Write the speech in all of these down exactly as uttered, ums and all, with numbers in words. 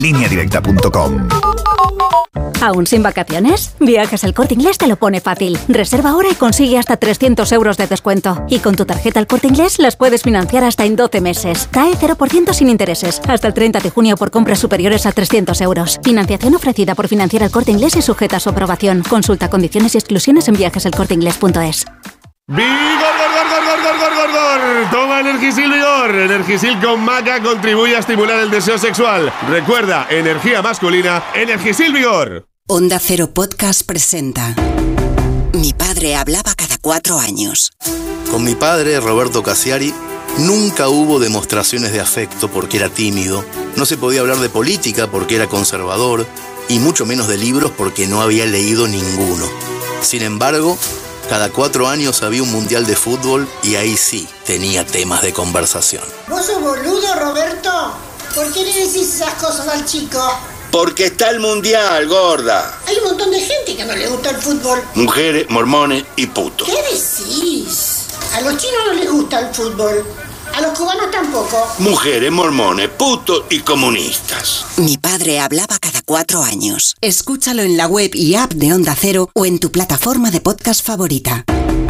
línea directa punto com. ¿Aún sin vacaciones? Viajes El Corte Inglés te lo pone fácil. Reserva ahora y consigue hasta trescientos euros de descuento. Y con tu tarjeta El Corte Inglés las puedes financiar hasta en doce meses. C A E cero por ciento sin intereses. Hasta el treinta de junio por compras superiores a trescientos euros. Financiación ofrecida por Financiera El Corte Inglés y sujeta a su aprobación. Consulta condiciones y exclusiones en viajes el corte inglés punto es. ¡Vigor, gor, gor, gor, gor, gor, gor, gor! Toma Energisil Vigor. Energisil con maca contribuye a estimular el deseo sexual. Recuerda, energía masculina, Energisil Vigor. Onda Cero Podcast presenta Mi padre hablaba cada cuatro años. Con mi padre, Roberto Cassiari, nunca hubo demostraciones de afecto porque era tímido, no se podía hablar de política porque era conservador, y mucho menos de libros porque no había leído ninguno. Sin embargo, cada cuatro años había un mundial de fútbol y ahí sí tenía temas de conversación. ¿Vos sos boludo, Roberto? ¿Por qué le decís esas cosas al chico? Porque está el mundial, gorda. Hay un montón de gente que no le gusta el fútbol. Mujeres, mormones y putos. ¿Qué decís? A los chinos no les gusta el fútbol. A los cubanos tampoco. Mujeres, mormones, putos y comunistas. Mi padre hablaba cada cuatro años. Escúchalo en la web y app de Onda Cero o en tu plataforma de podcast favorita.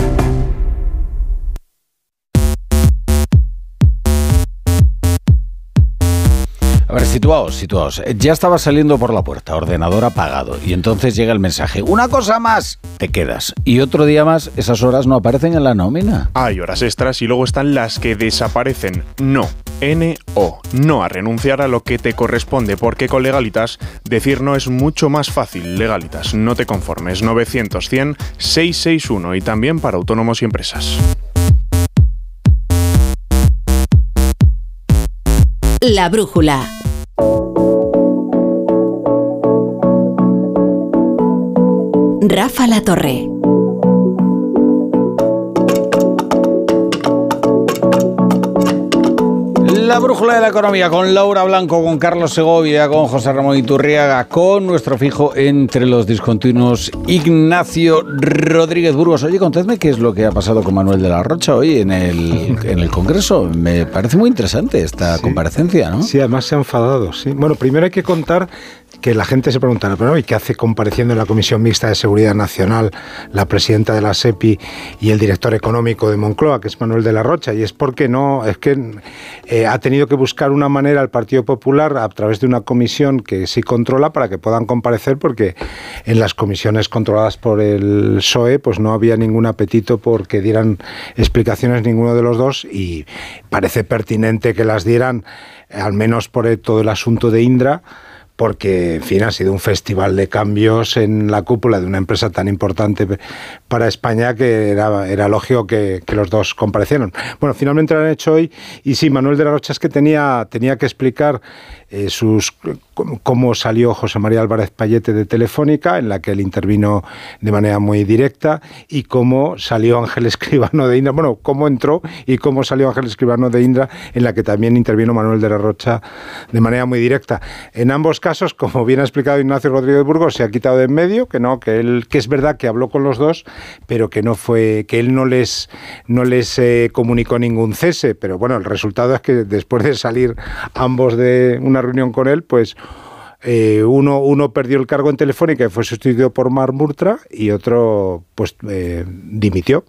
A ver, situaos, situaos. Ya estaba saliendo por la puerta, ordenador apagado, y entonces llega el mensaje. Una cosa más, te quedas. Y otro día más, esas horas no aparecen en la nómina. Hay horas extras y luego están las que desaparecen. No, N O. No a renunciar a lo que te corresponde, porque con Legalitas decir no es mucho más fácil. Legalitas, no te conformes. novecientos cien seiscientos sesenta y uno y también para autónomos y empresas. La brújula. Rafa La Torre. La brújula de la economía con Laura Blanco, con Carlos Segovia, con José Ramón Iturriaga, con nuestro fijo entre los discontinuos Ignacio Rodríguez Burgos. Oye, contadme qué es lo que ha pasado con Manuel de la Rocha hoy en el, en el Congreso. Me parece muy interesante esta sí. comparecencia, ¿no? Sí, además se ha enfadado, sí. Bueno, primero hay que contar que la gente se preguntará, pero ¿y qué hace compareciendo en la Comisión Mixta de Seguridad Nacional la presidenta de la SEPI y el director económico de Moncloa, que es Manuel de la Rocha? Y es porque no, es que eh, ha tenido que buscar una manera al Partido Popular a través de una comisión que sí controla para que puedan comparecer, porque en las comisiones controladas por el P S O E pues no había ningún apetito por que dieran explicaciones ninguno de los dos, y parece pertinente que las dieran, al menos por todo el asunto de Indra, porque, en fin, ha sido un festival de cambios en la cúpula de una empresa tan importante para España que era, era lógico que, que los dos comparecieran. Bueno, finalmente lo han hecho hoy, y sí, Manuel de la Rocha es que tenía, tenía que explicar eh, sus cómo salió José María Álvarez Payete de Telefónica, en la que él intervino de manera muy directa, y cómo salió Ángel Escribano de Indra, bueno, cómo entró y cómo salió Ángel Escribano de Indra, en la que también intervino Manuel de la Rocha de manera muy directa. En ambos casos, como bien ha explicado Ignacio Rodríguez Burgos, se ha quitado de en medio, que no, que él, que es verdad que habló con los dos, pero que no fue, que él no les, no les eh, comunicó ningún cese. Pero bueno, el resultado es que después de salir ambos de una reunión con él, pues eh, uno, uno perdió el cargo en Telefónica y fue sustituido por Marc Murtra, y otro pues eh, dimitió,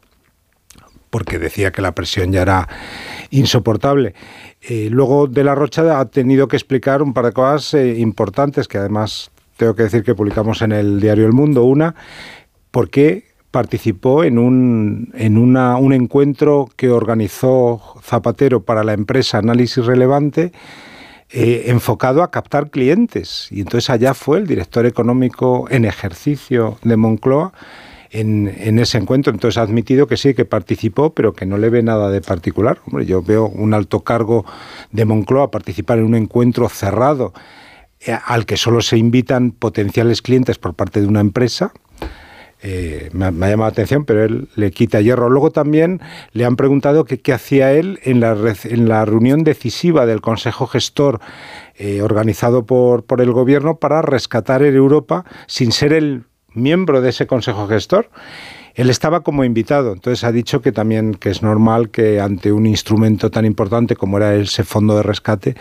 porque decía que la presión ya era insoportable. Eh, luego de la Rocha ha tenido que explicar un par de cosas eh, importantes, que además tengo que decir que publicamos en el diario El Mundo. Una, por qué participó en un, en una, un encuentro que organizó Zapatero para la empresa Análisis Relevante, eh, enfocado a captar clientes. Y entonces allá fue el director económico en ejercicio de Moncloa En, en ese encuentro. Entonces ha admitido que sí, que participó, pero que no le ve nada de particular. Hombre, yo veo un alto cargo de Moncloa participar en un encuentro cerrado eh, al que solo se invitan potenciales clientes por parte de una empresa. Eh, me, me ha llamado la atención, pero él le quita hierro. Luego también le han preguntado que qué hacía él en la, en la reunión decisiva del Consejo Gestor eh, organizado por, por el Gobierno para rescatar Air Europa sin ser el miembro de ese consejo gestor. Él estaba como invitado, entonces ha dicho que también que es normal que ante un instrumento tan importante como era ese fondo de rescate,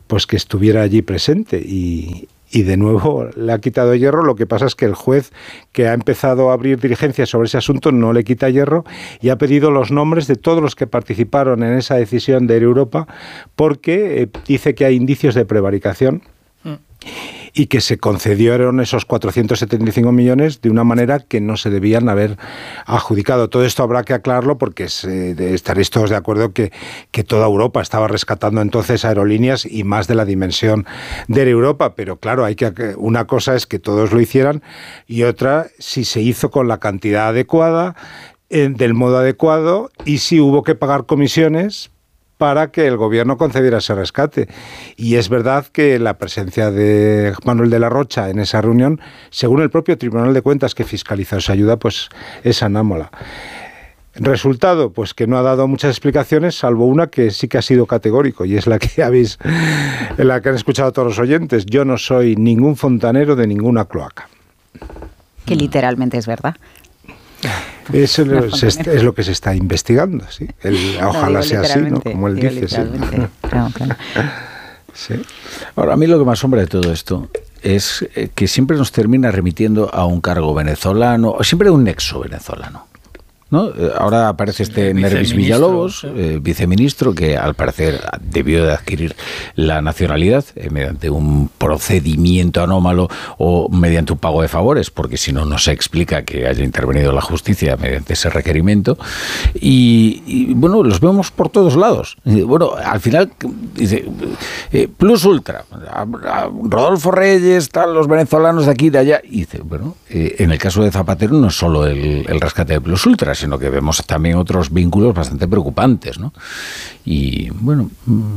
pues que estuviera allí presente y, y de nuevo le ha quitado hierro. Lo que pasa es que el juez que ha empezado a abrir diligencias sobre ese asunto no le quita hierro y ha pedido los nombres de todos los que participaron en esa decisión de Air Europa porque eh, dice que hay indicios de prevaricación mm. y que se concedieron esos cuatrocientos setenta y cinco millones de una manera que no se debían haber adjudicado. Todo esto habrá que aclararlo porque eh, estaréis todos de acuerdo que, que toda Europa estaba rescatando entonces aerolíneas y más de la dimensión de Air Europa, pero claro, hay que una cosa es que todos lo hicieran y otra si se hizo con la cantidad adecuada, eh, del modo adecuado y si hubo que pagar comisiones para que el gobierno concediera ese rescate. Y es verdad que la presencia de Manuel de la Rocha en esa reunión, según el propio Tribunal de Cuentas que fiscalizó esa ayuda, pues es anómala. Resultado, pues que no ha dado muchas explicaciones, salvo una que sí que ha sido categórico, y es la que habéis, la que han escuchado todos los oyentes. Yo no soy ningún fontanero de ninguna cloaca. Que literalmente es verdad. Eso es, es lo que se está investigando, sí. El, ojalá no, sea así, ¿no? Como él dice. Sí. Claro, claro. Sí. Ahora, a mí lo que me asombra de todo esto es que siempre nos termina remitiendo a un cargo venezolano, o siempre a un nexo venezolano, ¿no? Ahora aparece este Nervis Villalobos, ¿sí? eh, viceministro, que al parecer debió de adquirir la nacionalidad eh, mediante un procedimiento anómalo o mediante un pago de favores, porque si no, no se explica que haya intervenido la justicia mediante ese requerimiento. Y, y bueno, los vemos por todos lados. Y, bueno, al final, dice, eh, plus ultra, a, a Rodolfo Reyes, tal, los venezolanos de aquí y de allá. Y dice, bueno, eh, en el caso de Zapatero no es solo el, el rescate de plus ultra, sino que vemos también otros vínculos bastante preocupantes, ¿no? Y bueno,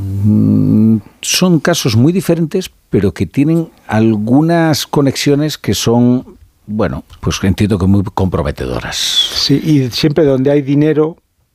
son casos muy diferentes, pero que tienen algunas conexiones que son, bueno, pues entiendo que muy comprometedoras. Sí, y siempre donde hay dinero,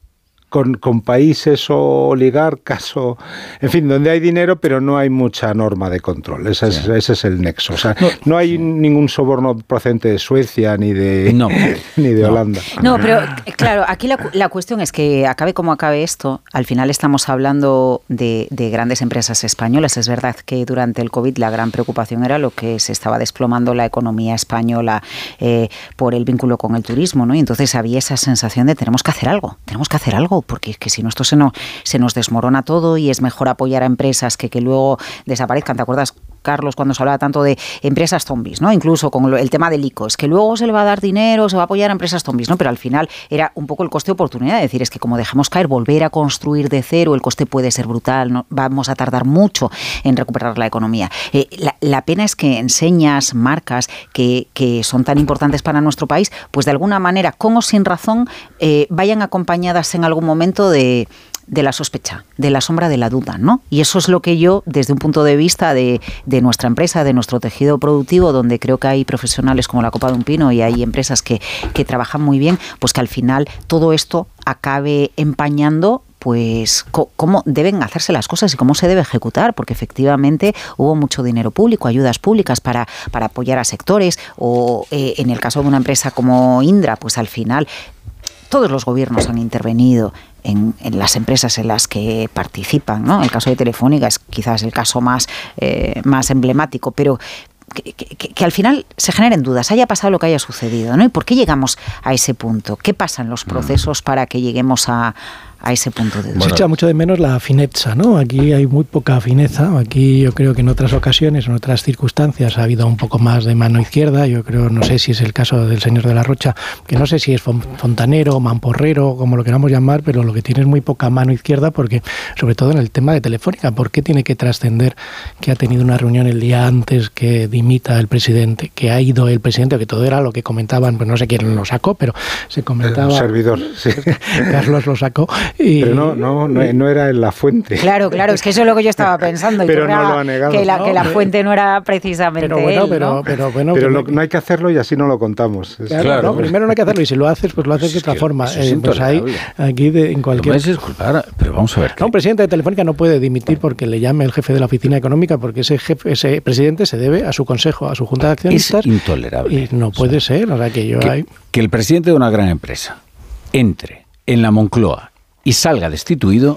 con, con países o oligarcas o, en fin, donde hay dinero pero no hay mucha norma de control. Ese, sí. es, ese es el nexo. O sea, no, no hay sí. ningún soborno procedente de Suecia ni de, no, ni de no. Holanda. No, pero claro, aquí la, la cuestión es que acabe como acabe esto, al final estamos hablando de, de grandes empresas españolas. Es verdad que durante el COVID la gran preocupación era lo que se estaba desplomando la economía española eh, por el vínculo con el turismo, ¿no? Y entonces había esa sensación de tenemos que hacer algo, tenemos que hacer algo, porque es que si no esto se, no, se nos desmorona todo y es mejor apoyar a empresas que, que luego desaparezcan. ¿Te acuerdas, Carlos, cuando se hablaba tanto de empresas zombies, ¿no? Incluso con lo, el tema del I C O, es que luego se le va a dar dinero, se va a apoyar a empresas zombies, ¿no? Pero al final era un poco el coste de oportunidad, es decir, es que como dejamos caer, volver a construir de cero, el coste puede ser brutal, ¿no? Vamos a tardar mucho en recuperar la economía. Eh, la, la pena es que enseñas, marcas que, que son tan importantes para nuestro país, pues de alguna manera, con o sin razón, eh, vayan acompañadas en algún momento de... de la sospecha, de la sombra de la duda, ¿no? Y eso es lo que yo, desde un punto de vista de, de nuestra empresa, de nuestro tejido productivo, donde creo que hay profesionales como la Copa de un Pino y hay empresas que, que trabajan muy bien, pues que al final todo esto acabe empañando pues cómo deben hacerse las cosas y cómo se debe ejecutar, porque efectivamente hubo mucho dinero público, ayudas públicas para, para apoyar a sectores, o eh, en el caso de una empresa como Indra, pues al final todos los gobiernos han intervenido en, en las empresas en las que participan, ¿no? El caso de Telefónica es quizás el caso más, eh, más emblemático, pero que, que, que al final se generen dudas, haya pasado lo que haya sucedido, ¿no? ¿Y por qué llegamos a ese punto? ¿Qué pasa en los procesos para que lleguemos a, a ese punto de duda? Se echa mucho de menos la fineza, ¿no? Aquí hay muy poca fineza. Aquí yo creo que en otras ocasiones, en otras circunstancias, ha habido un poco más de mano izquierda. Yo creo, no sé si es el caso del señor de la Rocha, que no sé si es fontanero, mamporrero, como lo queramos llamar, pero lo que tiene es muy poca mano izquierda, porque, sobre todo en el tema de Telefónica, ¿por qué tiene que trascender que ha tenido una reunión el día antes que dimita el presidente, que ha ido el presidente, que todo era lo que comentaban, pues no sé quién lo sacó, pero se comentaba... El servidor, sí. Carlos lo sacó. Y, pero no, no, no, no era en la fuente. Claro, claro, es que eso es lo que yo estaba pensando. Pero no lo ha negado. Que la, no, que la pero, fuente no era precisamente pero bueno, él, pero, ¿no? pero, bueno, pero lo, no hay que hacerlo y así no lo contamos. Claro, claro, no, primero no hay que hacerlo y si lo haces, pues lo haces de otra forma. Eh, pues ahí, aquí de, en cualquier... No puedes disculpar, pero vamos a ver. No, un presidente de Telefónica no puede dimitir porque le llame el jefe de la oficina económica, porque ese jefe, ese presidente se debe a su consejo, a su junta de accionistas. Es intolerable. Y no puede o sea, ser, o sea que yo que, hay... que el presidente de una gran empresa entre en la Moncloa y salga destituido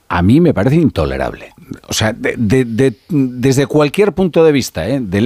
a mí me parece intolerable. O sea, de, de, de, desde cualquier punto de vista, ¿eh? del